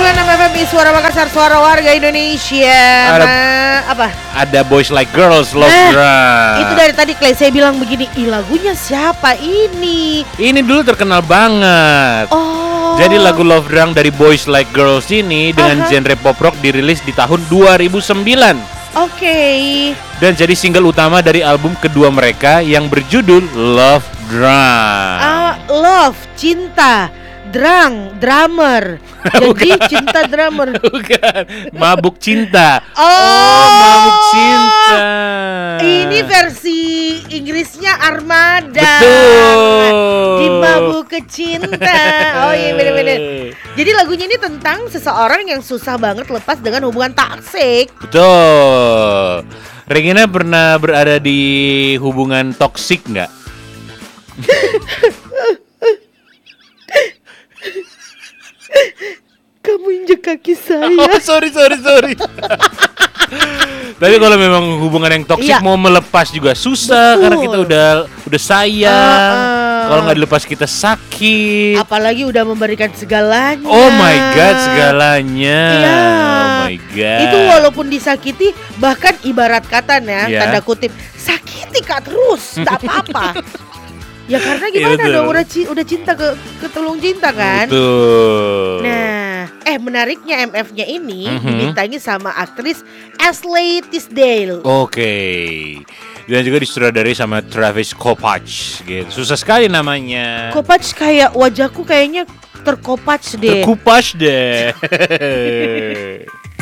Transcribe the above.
FM Suara Makassar, suara warga Indonesia. Apa? Ada Boys Like Girls, Love Drunk. Itu dari tadi Clay saya bilang begini, lagunya siapa ini? Ini dulu terkenal banget. Oh. Jadi lagu Love Drunk dari Boys Like Girls ini dengan genre pop rock dirilis di tahun 2009. Oke. Dan jadi single utama dari album kedua mereka yang berjudul Love Drunk. Love, cinta. Drummer. Jadi cinta drummer. Bukan, mabuk cinta. Oh, mabuk cinta. Ini versi Inggrisnya Armada. Betul. Di mabuk ke cinta. Oh iya, bener-bener. Jadi lagunya ini tentang seseorang yang susah banget lepas dengan hubungan toksik. Betul. Regina pernah berada di hubungan toksik nggak? Kamu injek kaki saya. Oh, sorry. Tapi kalau memang hubungan yang toksik mau melepas juga susah. Betul. Karena kita udah sayang. Kalau nggak dilepas kita sakit. Apalagi udah memberikan segalanya. Oh my God, segalanya. Iya. Oh my God. Itu walaupun disakiti, bahkan ibarat kata tanda kutip, sakiti Kak terus, tak apa-apa. Ya karena gimana dong, udah cinta ketulung cinta kan. Betul. Nah, menariknya MF-nya ini dibintangi sama aktris Ashley Tisdale. Oke. Dan juga disutradarai sama Travis Kopach gitu. Susah sekali namanya. Kopach kayak wajahku kayaknya terkopach deh. Terkupas deh.